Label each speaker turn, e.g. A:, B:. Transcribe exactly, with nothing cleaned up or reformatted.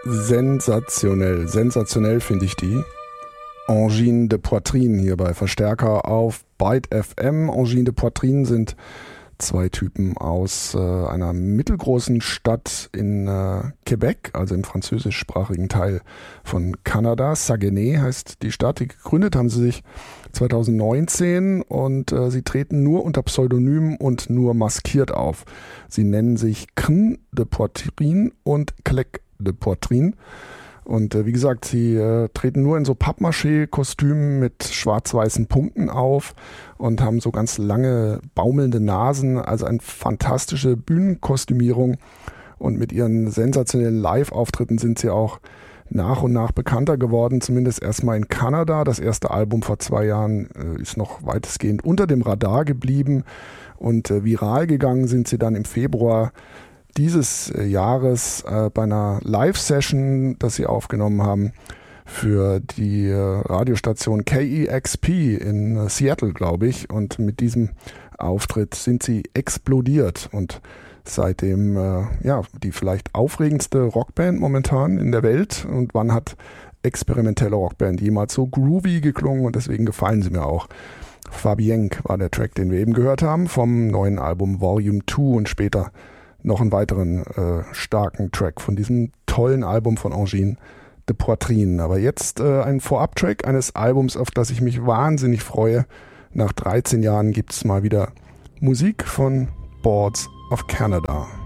A: sensationell. Sensationell finde ich die. Angine de Poitrine hier bei Verstärker auf Byte F M. Angine de Poitrine sind zwei Typen aus äh, einer mittelgroßen Stadt in äh, Quebec, also im französischsprachigen Teil von Kanada. Saguenay heißt die Stadt. Die gegründet haben sie sich zwanzig neunzehn und äh, sie treten nur unter Pseudonym und nur maskiert auf. Sie nennen sich Crn de Poitrine und Clec de Poitrine. Und äh, wie gesagt, sie äh, treten nur in so Pappmaché-Kostümen mit schwarz-weißen Punkten auf und haben so ganz lange baumelnde Nasen, also eine fantastische Bühnenkostümierung. Und mit ihren sensationellen Live-Auftritten sind sie auch nach und nach bekannter geworden, zumindest erstmal in Kanada. Das erste Album vor zwei Jahren äh, ist noch weitestgehend unter dem Radar geblieben und äh, viral gegangen sind sie dann im Februar dieses Jahres äh, bei einer Live-Session, das sie aufgenommen haben für die äh, Radiostation K E X P in äh, Seattle, glaube ich. Und mit diesem Auftritt sind sie explodiert und seitdem äh, ja die vielleicht aufregendste Rockband momentan in der Welt. Und wann hat experimentelle Rockband jemals so groovy geklungen? Und deswegen gefallen sie mir auch. Fabienk war der Track, den wir eben gehört haben, vom neuen Album Volume zwei und später noch einen weiteren äh, starken Track von diesem tollen Album von Angine de Poitrine. Aber jetzt äh, ein Vorab-Track eines Albums, auf das ich mich wahnsinnig freue. Nach dreizehn Jahren gibt es mal wieder Musik von Boards of Canada.